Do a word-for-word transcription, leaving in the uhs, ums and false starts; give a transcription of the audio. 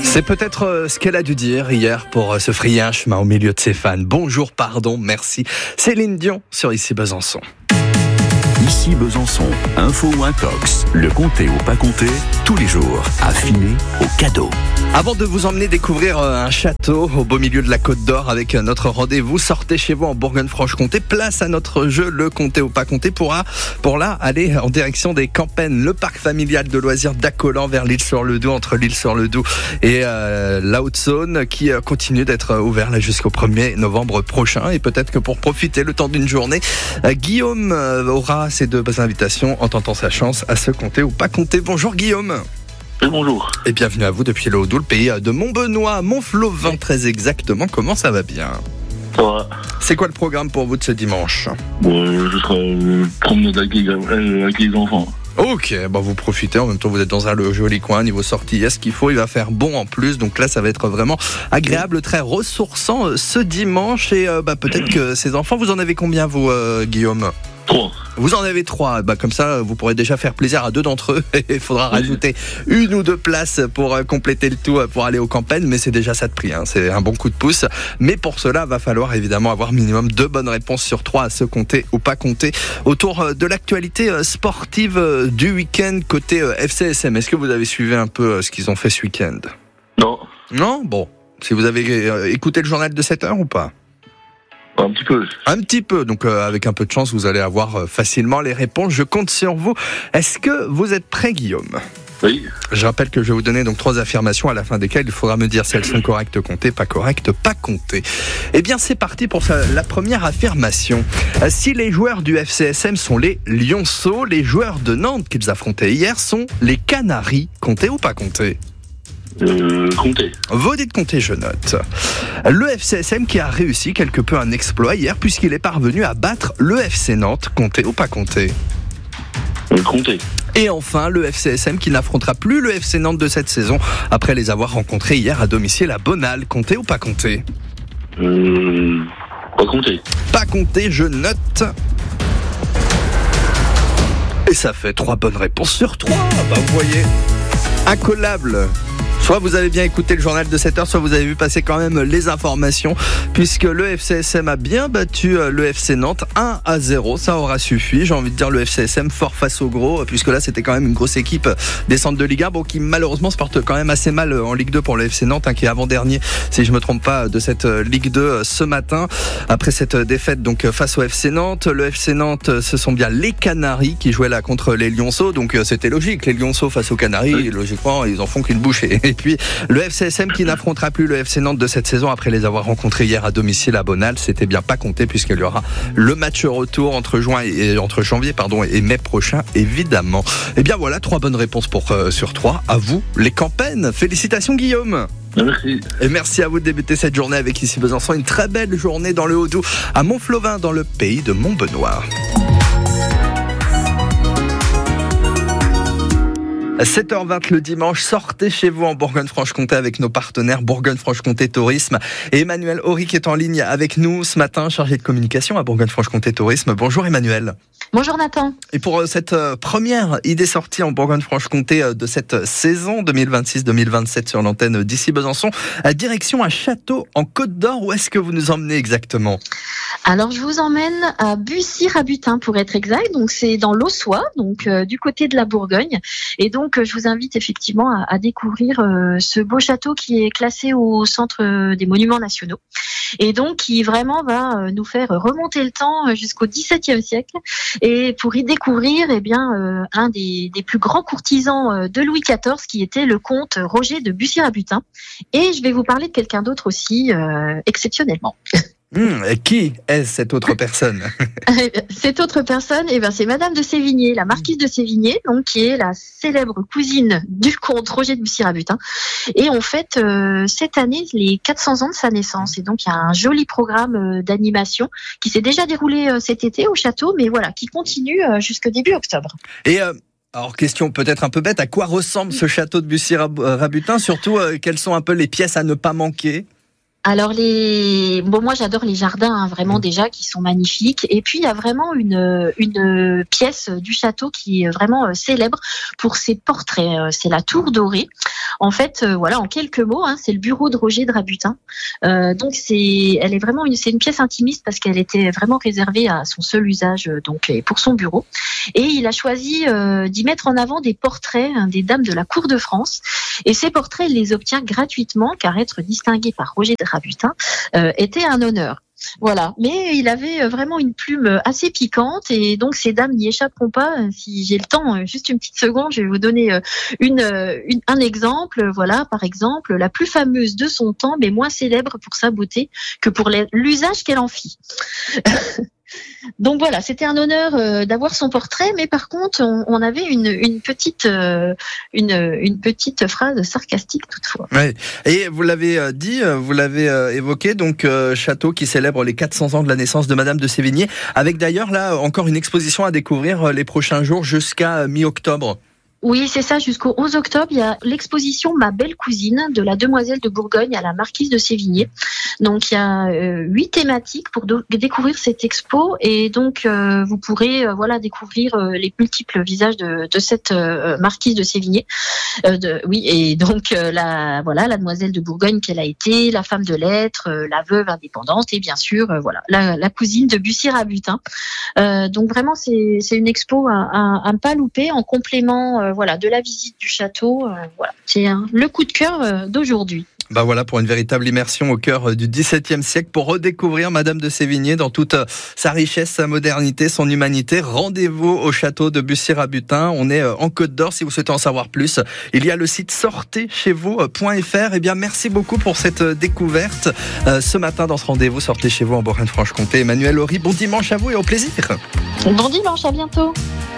C'est peut-être euh, ce qu'elle a dû dire hier pour euh, se frayer un chemin au milieu de ses fans. Bonjour, pardon, merci. Céline Dion sur Ici Besançon. Ici Besançon, info ou intox, le comté ou pas comté, tous les jours, affiné au cadeau. Avant de vous emmener découvrir un château au beau milieu de la Côte d'Or avec notre rendez-vous, sortez chez vous en Bourgogne-Franche-Comté, place à notre jeu, le comté ou pas comté, pour, pour là aller en direction des Campennes, le parc familial de loisirs d'Acollan vers l'Île-sur-le-Doubs, entre l'Île-sur-le-Doubs et euh, la Haute-Saône, qui euh, continue d'être ouvert là jusqu'au premier novembre prochain. Et peut-être que pour profiter le temps d'une journée, euh, Guillaume euh, aura ces deux invitations en tentant sa chance à se compter ou pas compter. Bonjour Guillaume. Et bonjour. Et bienvenue à vous depuis le Haut-Doubs, le pays de Montbenoît, Montflovin très exactement. Comment ça va bien? Ça va. C'est quoi le programme pour vous de ce dimanche? Bon, je serai euh, promenade avec les, euh, avec les enfants. Ok, bah vous profitez, en même temps vous êtes dans un joli coin, niveau sortie, il y a ce qu'il faut, il va faire bon en plus, donc là ça va être vraiment agréable, très ressourçant ce dimanche. Et euh, bah, peut-être que ces enfants, vous en avez combien vous euh, Guillaume? Trois. Vous en avez trois, bah comme ça vous pourrez déjà faire plaisir à deux d'entre eux. Il faudra rajouter une ou deux places pour euh, compléter le tout, pour aller aux Campennes, mais c'est déjà ça de prix, hein. C'est un bon coup de pouce. Mais pour cela, va falloir évidemment avoir minimum deux bonnes réponses sur trois à se compter ou pas compter autour de l'actualité sportive du week-end côté F C S M. Est-ce que vous avez suivi un peu ce qu'ils ont fait ce week-end? Non. Non? Bon, si vous avez écouté le journal de sept heures ou pas? Un petit peu. Un petit peu, donc euh, avec un peu de chance, vous allez avoir euh, facilement les réponses. Je compte sur vous. Est-ce que vous êtes prêt, Guillaume? Oui. Je rappelle que je vais vous donner donc trois affirmations à la fin desquelles il faudra me dire si elles sont correctes, comptées, pas correctes, pas comptées. Eh bien, c'est parti pour ça, la première affirmation. Si les joueurs du F C S M sont les Lionceaux, les joueurs de Nantes qu'ils affrontaient hier sont les Canaries. Comptées ou pas comptées? Euh, compter. Vous dites compter, je note. Le F C S M qui a réussi quelque peu un exploit hier puisqu'il est parvenu à battre le F C Nantes. Compter ou pas compter? Euh, compter. Et enfin, le F C S M qui n'affrontera plus le F C Nantes de cette saison après les avoir rencontrés hier à domicile à Bonal. Compter ou pas compter? Euh, pas compter. Pas compter, je note. Et ça fait trois bonnes réponses sur trois. Bah vous voyez, incollable. Soit vous avez bien écouté le journal de sept heures, soit vous avez vu passer quand même les informations, puisque le F C S M a bien battu le F C Nantes un à zéro. Ça aura suffi. J'ai envie de dire le F C S M fort face au gros, puisque là c'était quand même une grosse équipe des centres de Ligue un, bon, qui malheureusement se porte quand même assez mal en Ligue deux pour le F C Nantes, hein, qui est avant-dernier, si je me trompe pas, de cette Ligue deux ce matin. Après cette défaite donc face au F C Nantes, le F C Nantes, ce sont bien les Canaries qui jouaient là contre les Lionceaux, donc c'était logique. Les Lionceaux face aux Canaries, oui. Logiquement, ils en font qu'une bouchée. Et puis le F C S M qui n'affrontera plus le F C Nantes de cette saison après les avoir rencontrés hier à domicile à Bonal. C'était bien pas compté puisqu'il y aura le match retour entre juin et entre janvier pardon et mai prochain évidemment. Et bien voilà, trois bonnes réponses pour euh, sur trois. À vous les Campennes. Félicitations Guillaume. Merci. Et merci à vous de débuter cette journée avec Ici Besançon. Une très belle journée dans le Haut-Doubs à Montflovin dans le pays de Montbenoît. À sept heures vingt le dimanche, sortez chez vous en Bourgogne-Franche-Comté avec nos partenaires Bourgogne-Franche-Comté Tourisme et Emmanuel Horry qui est en ligne avec nous ce matin, chargé de communication à Bourgogne-Franche-Comté Tourisme. Bonjour Emmanuel. Bonjour Nathan. Et pour cette première idée sortie en Bourgogne-Franche-Comté de cette saison deux mille vingt-six deux mille vingt-sept sur l'antenne d'Ici Besançon, à direction un château en Côte d'Or, où est-ce que vous nous emmenez exactement? Alors je vous emmène à Bussy-Rabutin pour être exact, donc c'est dans l'Aussois, donc euh, du côté de la Bourgogne, et donc euh, je vous invite effectivement à, à découvrir euh, ce beau château qui est classé au centre des monuments nationaux, et donc qui vraiment va euh, nous faire remonter le temps jusqu'au dix-septième siècle, et pour y découvrir eh bien euh, un des, des plus grands courtisans de Louis quatorze qui était le comte Roger de Bussy-Rabutin, et je vais vous parler de quelqu'un d'autre aussi euh, exceptionnellement. Mmh, qui est cette autre personne? Cette autre personne, eh ben, c'est Madame de Sévigné, la marquise de Sévigné, donc qui est la célèbre cousine du comte Roger de Bussy-Rabutin. Et on fête euh, cette année les quatre cents ans de sa naissance. Et donc il y a un joli programme euh, d'animation qui s'est déjà déroulé euh, cet été au château, mais voilà, qui continue euh, jusqu'au début octobre. Et euh... Alors, question peut-être un peu bête, à quoi ressemble ce château de Bussy-Rabutin? Surtout, euh, quelles sont un peu les pièces à ne pas manquer? Alors les bon moi j'adore les jardins hein, vraiment déjà qui sont magnifiques et puis il y a vraiment une une pièce du château qui est vraiment célèbre pour ses portraits, c'est la tour dorée. En fait euh, voilà en quelques mots hein, c'est le bureau de Roger de Rabutin. Euh, donc c'est elle est vraiment une c'est une pièce intimiste parce qu'elle était vraiment réservée à son seul usage donc et pour son bureau et il a choisi euh, d'y mettre en avant des portraits hein, des dames de la cour de France et ces portraits il les obtient gratuitement car être distingué par Roger de Rabutin euh, était un honneur. Voilà, mais il avait vraiment une plume assez piquante et donc ces dames n'y échapperont pas. Si j'ai le temps, juste une petite seconde, je vais vous donner une, une, un exemple. Voilà, par exemple, la plus fameuse de son temps, mais moins célèbre pour sa beauté que pour l'usage qu'elle en fit. Donc voilà, c'était un honneur euh, d'avoir son portrait, mais par contre, on, on avait une, une petite, euh, une, une petite phrase sarcastique toutefois. Ouais. Et vous l'avez euh, dit, vous l'avez euh, évoqué, donc euh, château qui célèbre les quatre cents ans de la naissance de Madame de Sévigné, avec d'ailleurs là encore une exposition à découvrir euh, les prochains jours jusqu'à euh, mi-octobre. Oui, c'est ça, jusqu'au onze octobre, il y a l'exposition Ma belle cousine de la demoiselle de Bourgogne à la marquise de Sévigné. Donc il y a euh, huit thématiques pour do- découvrir cette expo et donc euh, vous pourrez euh, voilà découvrir euh, les multiples visages de, de cette euh, marquise de Sévigné. Euh, de, oui, et donc euh, la voilà la demoiselle de Bourgogne qu'elle a été, la femme de lettres, euh, la veuve indépendante et bien sûr euh, voilà la, la cousine de Bussy-Rabutin. Euh, donc vraiment c'est c'est une expo à, à, à ne pas louper en complément euh, voilà de la visite du château. Euh, voilà c'est hein, le coup de cœur euh, d'aujourd'hui. Bah voilà, pour une véritable immersion au cœur du dix-septième siècle, pour redécouvrir Madame de Sévigné dans toute sa richesse, sa modernité, son humanité. Rendez-vous au château de Bussy-Rabutin. On est en Côte d'Or. Si vous souhaitez en savoir plus, il y a le site sortez chez vous point f r. Eh bien, merci beaucoup pour cette découverte euh, ce matin dans ce rendez-vous Sortez chez vous en Bourgogne-Franche-Comté. Emmanuel Horry, bon dimanche à vous et au plaisir. Bon dimanche, à bientôt.